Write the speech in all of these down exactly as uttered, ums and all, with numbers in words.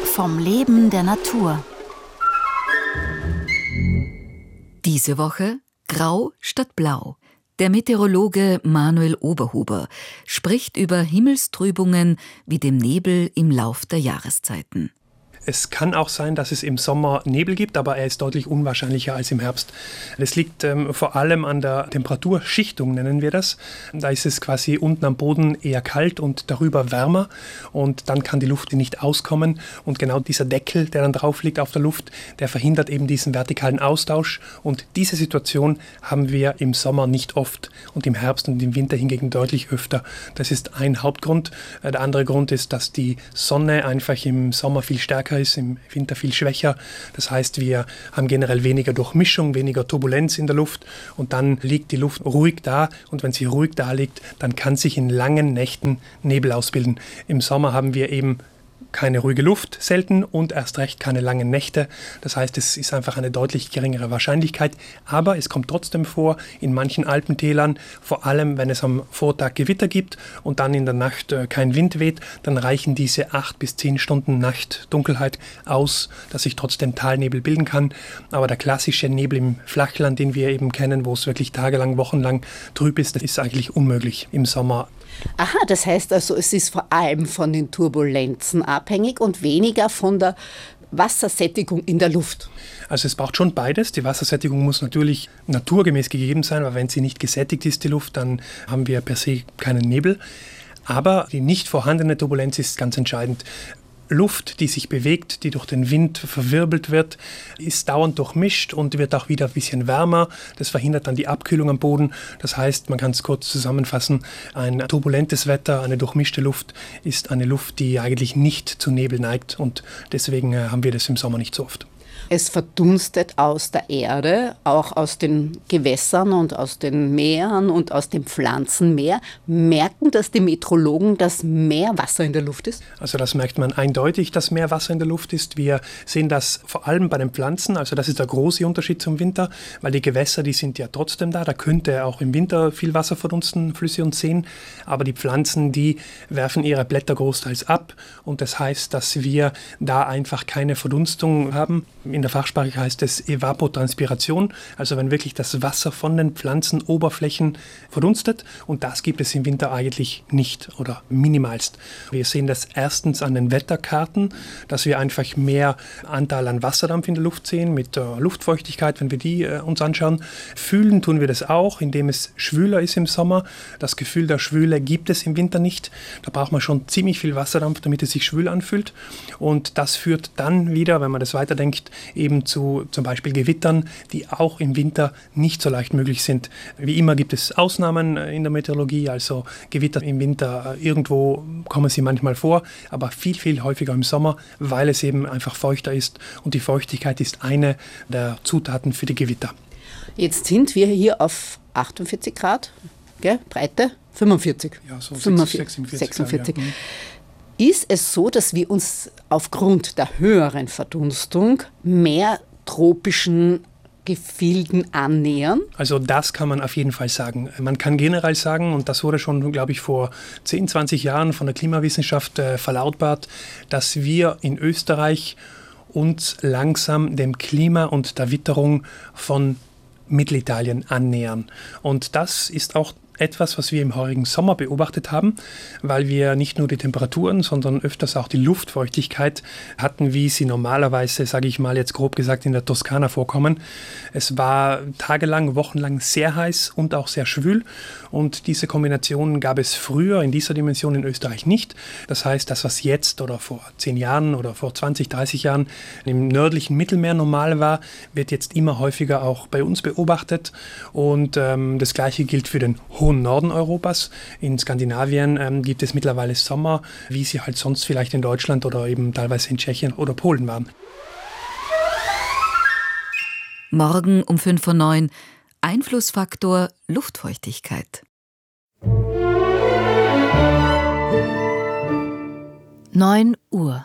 vom Leben der Natur. Diese Woche Grau statt Blau. Der Meteorologe Manuel Oberhuber spricht über Himmelstrübungen wie dem Nebel im Lauf der Jahreszeiten. Es kann auch sein, dass es im Sommer Nebel gibt, aber er ist deutlich unwahrscheinlicher als im Herbst. Das liegt ähm, vor allem an der Temperaturschichtung, nennen wir das. Da ist es quasi unten am Boden eher kalt und darüber wärmer und dann kann die Luft nicht auskommen. Und genau dieser Deckel, der dann drauf liegt auf der Luft, der verhindert eben diesen vertikalen Austausch. Und diese Situation haben wir im Sommer nicht oft und im Herbst und im Winter hingegen deutlich öfter. Das ist ein Hauptgrund. Der andere Grund ist, dass die Sonne einfach im Sommer viel stärker ist, im Winter viel schwächer. Das heißt, wir haben generell weniger Durchmischung, weniger Turbulenz in der Luft und dann liegt die Luft ruhig da und wenn sie ruhig da liegt, dann kann sich in langen Nächten Nebel ausbilden. Im Sommer haben wir eben keine ruhige Luft, selten und erst recht keine langen Nächte. Das heißt, es ist einfach eine deutlich geringere Wahrscheinlichkeit. Aber es kommt trotzdem vor in manchen Alpentälern, vor allem wenn es am Vortag Gewitter gibt und dann in der Nacht äh, kein Wind weht, dann reichen diese acht bis zehn Stunden Nachtdunkelheit aus, dass sich trotzdem Talnebel bilden kann. Aber der klassische Nebel im Flachland, den wir eben kennen, wo es wirklich tagelang, wochenlang trüb ist, das ist eigentlich unmöglich im Sommer. Aha, das heißt also, es ist vor allem von den Turbulenzen abhängig und weniger von der Wassersättigung in der Luft. Also es braucht schon beides. Die Wassersättigung muss natürlich naturgemäß gegeben sein, weil wenn sie nicht gesättigt ist, die Luft, dann haben wir per se keinen Nebel. Aber die nicht vorhandene Turbulenz ist ganz entscheidend. Luft, die sich bewegt, die durch den Wind verwirbelt wird, ist dauernd durchmischt und wird auch wieder ein bisschen wärmer. Das verhindert dann die Abkühlung am Boden. Das heißt, man kann es kurz zusammenfassen, ein turbulentes Wetter, eine durchmischte Luft ist eine Luft, die eigentlich nicht zu Nebel neigt und deswegen haben wir das im Sommer nicht so oft. Es verdunstet aus der Erde, auch aus den Gewässern und aus den Meeren und aus dem Pflanzenmeer. Merken das die Meteorologen, dass mehr Wasser in der Luft ist? Also das merkt man eindeutig, dass mehr Wasser in der Luft ist. Wir sehen das vor allem bei den Pflanzen. Also das ist der große Unterschied zum Winter, weil die Gewässer, die sind ja trotzdem da. Da könnte auch im Winter viel Wasser verdunsten, Flüsse und Seen. Aber die Pflanzen, die werfen ihre Blätter großteils ab. Und das heißt, dass wir da einfach keine Verdunstung haben. In der Fachsprache heißt es Evapotranspiration, also wenn wirklich das Wasser von den Pflanzenoberflächen verdunstet und das gibt es im Winter eigentlich nicht oder minimalst. Wir sehen das erstens an den Wetterkarten, dass wir einfach mehr Anteil an Wasserdampf in der Luft sehen mit der Luftfeuchtigkeit, wenn wir die äh, uns anschauen. Fühlen tun wir das auch, indem es schwüler ist im Sommer. Das Gefühl der Schwüle gibt es im Winter nicht. Da braucht man schon ziemlich viel Wasserdampf, damit es sich schwül anfühlt und das führt dann wieder, wenn man das weiterdenkt, eben zu zum Beispiel Gewittern, die auch im Winter nicht so leicht möglich sind. Wie immer gibt es Ausnahmen in der Meteorologie, also Gewitter im Winter, irgendwo kommen sie manchmal vor, aber viel, viel häufiger im Sommer, weil es eben einfach feuchter ist und die Feuchtigkeit ist eine der Zutaten für die Gewitter. Jetzt sind wir hier auf achtundvierzig Grad, gell? Breite, fünfundvierzig. Ja, so fünfundvierzig, sechsundvierzig. sechsundvierzig. Ja. Ist es so, dass wir uns aufgrund der höheren Verdunstung mehr tropischen Gefilden annähern? Also das kann man auf jeden Fall sagen. Man kann generell sagen, und das wurde schon, glaube ich, vor zehn, zwanzig Jahren von der Klimawissenschaft äh, verlautbart, dass wir in Österreich uns langsam dem Klima und der Witterung von Mittelitalien annähern. Und das ist auch etwas, was wir im heurigen Sommer beobachtet haben, weil wir nicht nur die Temperaturen, sondern öfters auch die Luftfeuchtigkeit hatten, wie sie normalerweise, sage ich mal jetzt grob gesagt, in der Toskana vorkommen. Es war tagelang, wochenlang sehr heiß und auch sehr schwül und diese Kombination gab es früher in dieser Dimension in Österreich nicht. Das heißt, das, was jetzt oder vor zehn Jahren oder vor zwanzig, dreißig Jahren im nördlichen Mittelmeer normal war, wird jetzt immer häufiger auch bei uns beobachtet und ähm, das Gleiche gilt für den hohen Norden Europas. In Skandinavien ähm, gibt es mittlerweile Sommer, wie sie halt sonst vielleicht in Deutschland oder eben teilweise in Tschechien oder Polen waren. Morgen um fünf Uhr neun. Einflussfaktor Luftfeuchtigkeit. neun Uhr.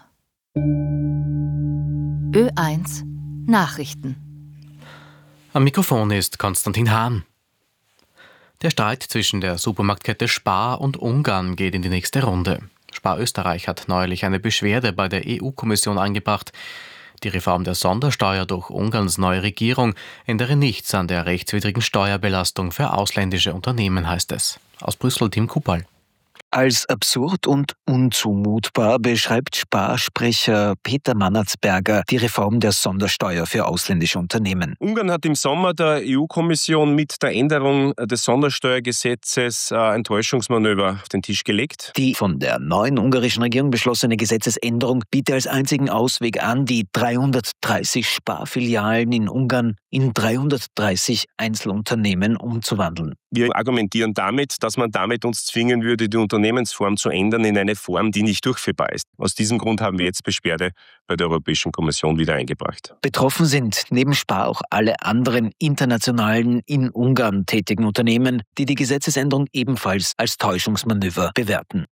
Ö eins Nachrichten. Am Mikrofon ist Konstantin Hahn. Der Streit zwischen der Supermarktkette Spar und Ungarn geht in die nächste Runde. Spar Österreich hat neulich eine Beschwerde bei der E U-Kommission eingebracht. Die Reform der Sondersteuer durch Ungarns neue Regierung ändere nichts an der rechtswidrigen Steuerbelastung für ausländische Unternehmen, heißt es. Aus Brüssel Tim Kupal. Als absurd und unzumutbar beschreibt Spar-Sprecher Peter Mannertsberger die Reform der Sondersteuer für ausländische Unternehmen. Ungarn hat im Sommer der E U-Kommission mit der Änderung des Sondersteuergesetzes ein Täuschungsmanöver auf den Tisch gelegt. Die von der neuen ungarischen Regierung beschlossene Gesetzesänderung biete als einzigen Ausweg an, die dreihundertdreißig Sparfilialen in Ungarn in dreihundertdreißig Einzelunternehmen umzuwandeln. Wir argumentieren damit, dass man damit uns zwingen würde, die Unternehmensform zu ändern in eine Form, die nicht durchführbar ist. Aus diesem Grund haben wir jetzt Beschwerde bei der Europäischen Kommission wieder eingebracht. Betroffen sind neben Spar auch alle anderen internationalen in Ungarn tätigen Unternehmen, die die Gesetzesänderung ebenfalls als Täuschungsmanöver bewerten.